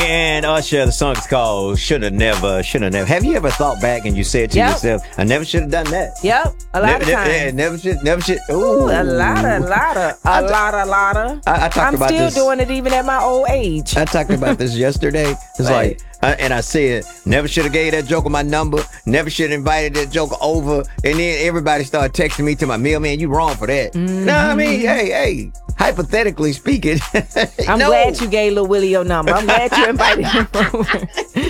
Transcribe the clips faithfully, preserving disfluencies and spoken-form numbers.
And Usher, the song is called Shoulda Never, Shoulda Never. Have you ever thought back and you said to Yep. yourself, I never should have done that? Yep, a lot never, of times. Never, never should, never should. Ooh. Ooh, a lot of, lot of, a I- lot of, lot of. I, I talked I'm about still this. doing it even at my old age. I talked about this yesterday. It's Right. like, uh, and I said, never should have gave that joker my number. Never should have invited that joker over. And then everybody started texting me to my meal, man, you wrong for that. Mm-hmm. No, I mean, hey, hey, hypothetically speaking. I'm no. glad you gave Lil Willie your number. I'm glad you invited him over.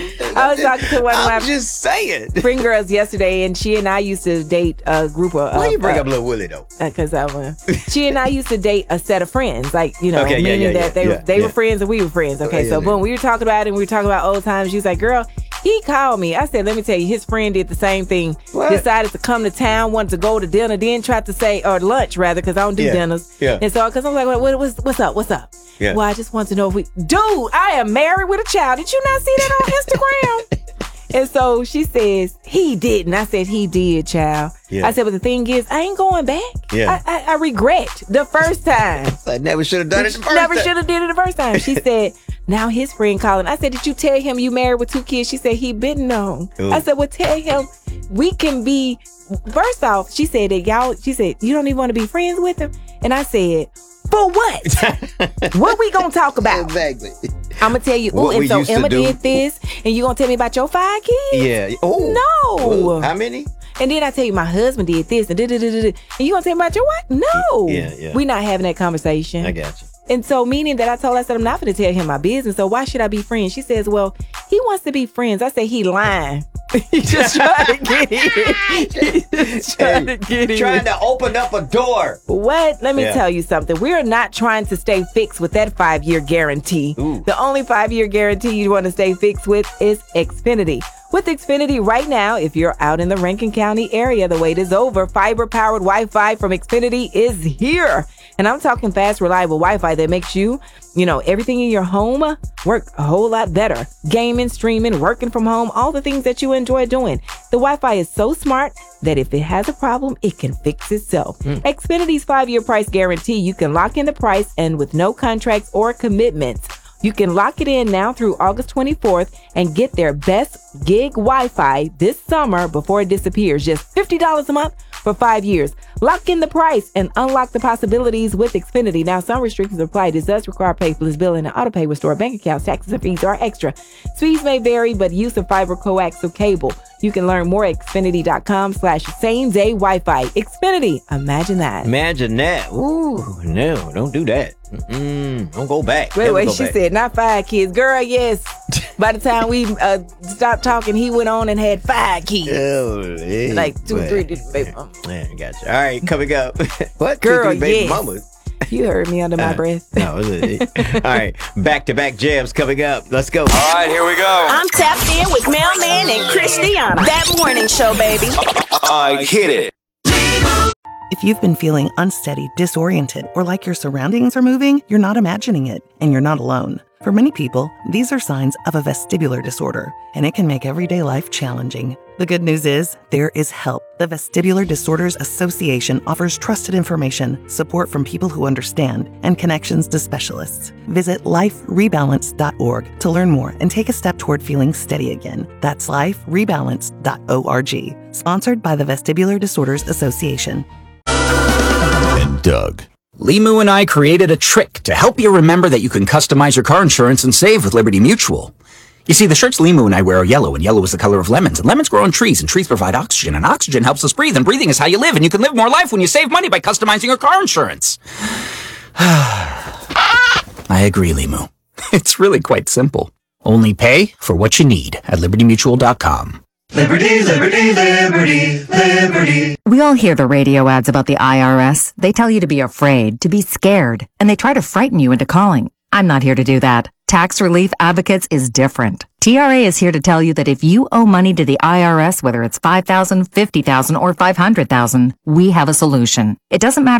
I was talking to one of my I'm just saying. friend girls yesterday, and she and I used to date a group of. Why uh, you bring uh, up Lil Willie, though? Because I was. She and I used to date a set of friends, like, you know, Okay, yeah, meaning yeah, that yeah, they yeah, they yeah. were friends and we were friends. Okay, yeah, so yeah. boom, we were talking about it and we were talking about old times. She was like, girl, he called me. I said, let me tell you, his friend did the same thing. What? Decided to come to town, wanted to go to dinner, then tried to say, or lunch rather, because I don't do Yeah, dinners. yeah. And so, because I'm like, what, what's, what's up? What's up? Yeah. Well, I just want to know if we, dude, I am married with a child. Did you not see that on Instagram? And so she says, he didn't. I said, he did, child. Yeah. I said, but the thing is, I ain't going back. Yeah. I, I, I regret the first time. I never should have done it the first Never time. should have did it the first time. She said, now his friend calling. I said, did you tell him you married with two kids? She said, he been known. Ooh. I said, well, tell him we can be, first off, she said that y'all, she said, you don't even want to be friends with him? And I said, for what? What we gonna talk about? Exactly. I'm gonna tell you. Oh, What and we so used to Emma do. did this, and you gonna tell me about your five kids? Yeah. Oh. No. How many? And then I tell you my husband did this, and da da da da. And you gonna tell me about your wife? No. Yeah, yeah. We not having that conversation. I got you. And so, meaning that I told her, I said, I'm not going to tell him my business. So why should I be friends? She says, well, he wants to be friends. I say, he lying. He just trying to get in. He just trying Hey, to get in. Trying to open up a door. What? Let me Yeah. tell you something. We are not trying to stay fixed with that five-year guarantee. Ooh. The only five-year guarantee you want to stay fixed with is Xfinity. With Xfinity right now, if you're out in the Rankin County area, the wait is over. Fiber-powered Wi-Fi from Xfinity is here. And I'm talking fast, reliable Wi-Fi that makes you, you know, everything in your home work a whole lot better. Gaming, streaming, working from home, all the things that you enjoy doing. The Wi-Fi is so smart that if it has a problem, it can fix itself. Mm. Xfinity's five-year price guarantee, you can lock in the price and with no contracts or commitments. You can lock it in now through August twenty-fourth and get their best gig Wi-Fi this summer before it disappears. Just fifty dollars a month for five years. Lock in the price and unlock the possibilities with Xfinity. Now, some restrictions apply. This does require paperless billing and auto pay with store bank accounts. Taxes and fees are extra. Fees may vary, but use of fiber coaxial cable. You can learn more at Xfinity.com slash same day Wi-Fi. Xfinity, imagine that. Imagine that. Ooh, no, don't do that. Mm-mm, don't go back. Wait, Never wait, go she back. said not five kids. Girl, yes. By the time we uh, stopped talking, he went on and had five kids. Oh, yeah. Like two, Well, three different baby mamas. Yeah, gotcha. All right, coming up. What? Girl, two, three baby yes. mamas? You heard me under my Uh, breath. No, it was- all right, back-to-back jams coming up. Let's go. All right, here we go. I'm tapped in with Mailman and Christiana. That morning show, baby. I hit it. If you've been feeling unsteady, disoriented, or like your surroundings are moving, you're not imagining it, and you're not alone. For many people, these are signs of a vestibular disorder, and it can make everyday life challenging. The good news is, there is help. The Vestibular Disorders Association offers trusted information, support from people who understand, and connections to specialists. Visit life rebalance dot org to learn more and take a step toward feeling steady again. That's life rebalance dot org. Sponsored by the Vestibular Disorders Association. And Doug. Limu and I created a trick to help you remember that you can customize your car insurance and save with Liberty Mutual. You see, the shirts Limu and I wear are yellow, and yellow is the color of lemons, and lemons grow on trees, and trees provide oxygen, and oxygen helps us breathe, and breathing is how you live, and you can live more life when you save money by customizing your car insurance. I agree, Limu. It's really quite simple. Only pay for what you need at liberty mutual dot com. Liberty, liberty, liberty, liberty. We all hear the radio ads about the I R S. They tell you to be afraid, to be scared, and they try to frighten you into calling. I'm not here to do that. Tax Relief Advocates is different. T R A is here to tell you that if you owe money to the I R S, whether it's five thousand dollars, fifty thousand dollars, or five hundred thousand dollars, we have a solution. It doesn't matter